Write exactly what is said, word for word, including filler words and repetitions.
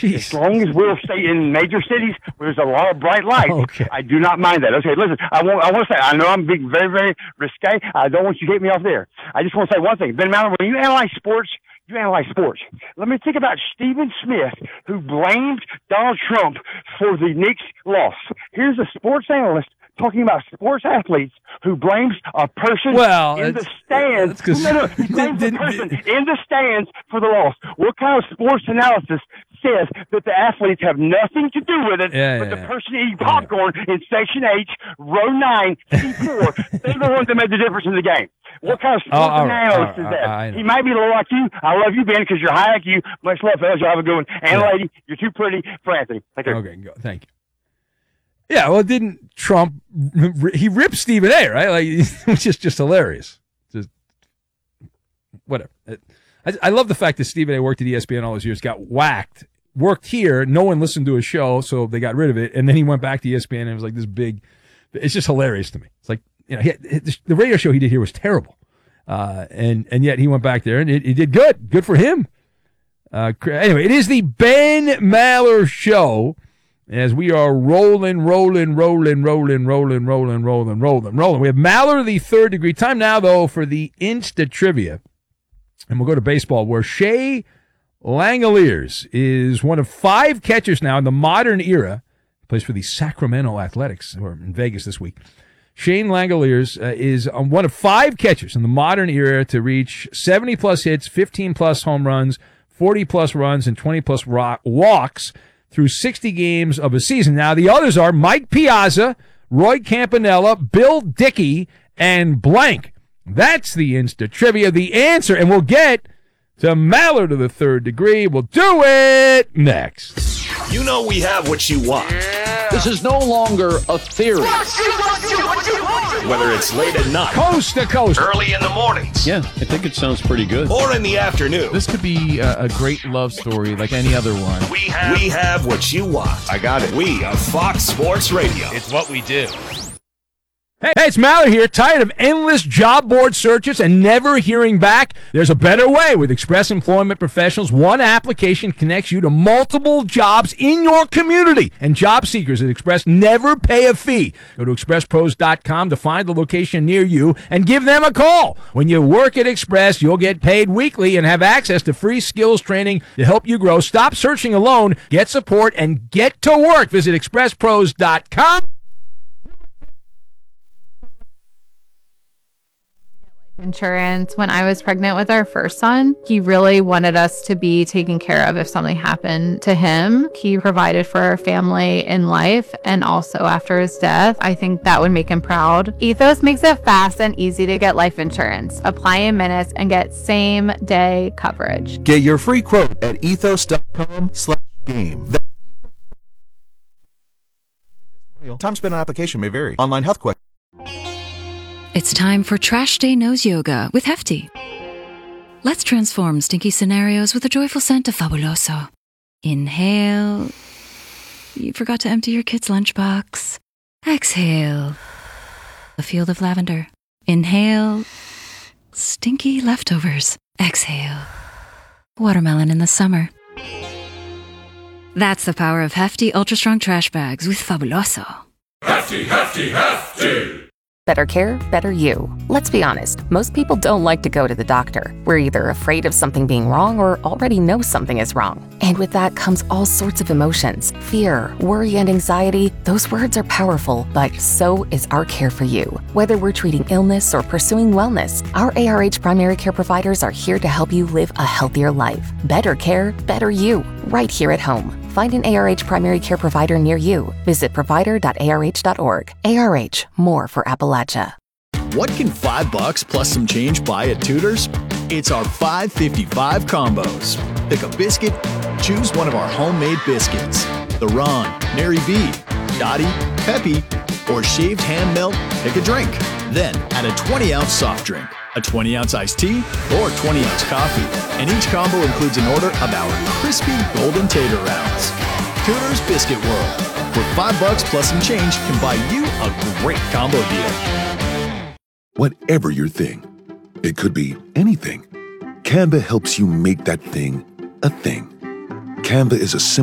Jeez. As long as we'll stay in major cities where there's a lot of bright lights, Okay. I do not mind that. Okay, listen, I want, I want to say, I know I'm being very, very risque. I don't want you to get me off there. I just want to say one thing. Ben Maller, when you analyze sports, you analyze sports. Let me think about Stephen Smith, who blamed Donald Trump for the Knicks' loss. Here's a sports analyst talking about sports athletes who blames a person well, in the stands. No, no, he blames a person in the stands for the loss. What kind of sports analysis says that the athletes have nothing to do with it, yeah, but yeah, the yeah. person eating popcorn yeah. in Section H, Row nine, C four, they're the ones that made the difference in the game. What kind of sports oh, analyst right, is that? I, I he might be a little like you. I love you, Ben, because you're high I Q. Much love, fellas. You'll have a good one. And yeah. lady, you're too pretty for Anthony. Take care. Okay, go. Thank you. Yeah, well, didn't Trump, he ripped Stephen A, right? Like, which is just hilarious. Just, whatever. I, I love the fact that Stephen A worked at E S P N all those years, got whacked, worked here, no one listened to his show, so they got rid of it, and then he went back to E S P N and it was like this big, it's just hilarious to me. It's like, you know, he, the radio show he did here was terrible. Uh, and, and yet he went back there and it, it did good. Good for him. Uh, anyway, it is the Ben Maller Show. As we are rolling, rolling, rolling, rolling, rolling, rolling, rolling, rolling, rolling. We have Maller, the third degree. Time now, though, for the Insta Trivia. And we'll go to baseball, where Shea Langeliers is one of five catchers now in the modern era. He plays for the Sacramento Athletics, who are in Vegas this week. Shane Langeliers uh, is um, one of five catchers in the modern era to reach seventy-plus hits, fifteen-plus home runs, forty-plus runs, and twenty-plus walks through sixty games of a season. Now, the others are Mike Piazza, Roy Campanella, Bill Dickey, and blank. That's the Insta Trivia. The answer, and we'll get to Maller to the third degree. We'll do it next. You know we have what you want. Yeah. This is no longer a theory. What you, what you, what you want. Whether it's late at night, coast to coast, early in the mornings. Yeah, I think it sounds pretty good. Or in the afternoon. This could be a, a great love story like any other one. We have, we have what you want. I got it. We are Fox Sports Radio. It's what we do. Hey, hey, it's Maller here. Tired of endless job board searches and never hearing back? There's a better way. With Express Employment Professionals, one application connects you to multiple jobs in your community. And job seekers at Express never pay a fee. Go to express pros dot com to find the location near you and give them a call. When you work at Express, you'll get paid weekly and have access to free skills training to help you grow. Stop searching alone. Get support and get to work. Visit express pros dot com. Insurance. When I was pregnant with our first son, he really wanted us to be taken care of if something happened to him. He provided for our family in life and also after his death. I think that would make him proud. Ethos makes it fast and easy to get life insurance. Apply in minutes and get same day coverage. Get your free quote at ethos dot com slash game. Time spent on application may vary. Online health question. It's time for Trash Day Nose Yoga with Hefty. Let's transform stinky scenarios with a joyful scent of Fabuloso. Inhale. You forgot to empty your kid's lunchbox. Exhale. A field of lavender. Inhale. Stinky leftovers. Exhale. Watermelon in the summer. That's the power of Hefty Ultra Strong Trash Bags with Fabuloso. Hefty, Hefty, Hefty! Better care, better you. Let's be honest, most people don't like to go to the doctor. We're either afraid of something being wrong or already know something is wrong. And with that comes all sorts of emotions. Fear, worry, and anxiety. Those words are powerful, but so is our care for you. Whether we're treating illness or pursuing wellness, our A R H primary care providers are here to help you live a healthier life. Better care, better you. Right here at home. Find an A R H primary care provider near you. Visit provider dot A R H dot org. A R H, more for Appalachia. What can five bucks plus some change buy at Tudor's? It's our five fifty-five combos. Pick a biscuit, choose one of our homemade biscuits. The Ron, Mary B, Dottie, Peppy, or shaved hand melt, pick a drink. Then add a twenty ounce soft drink, a twenty ounce iced tea, or twenty ounce coffee. And each combo includes an order of our crispy golden tater rounds. Tudor's Biscuit World, where five bucks plus some change can buy you a great combo deal. Whatever your thing, it could be anything. Canva helps you make that thing a thing. Canva is a simple